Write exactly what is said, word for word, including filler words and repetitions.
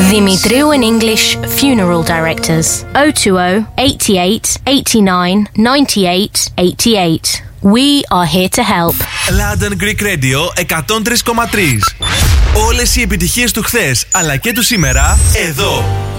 Dimitriou in English Funeral Directors. oh two oh, eighty-eight, eighty-nine, ninety-eight, eighty-eight. We are here to help. London Greek Radio εκατόν τρία κόμμα τρία. Όλες οι επιτυχίες του χθες αλλά και του σήμερα εδώ.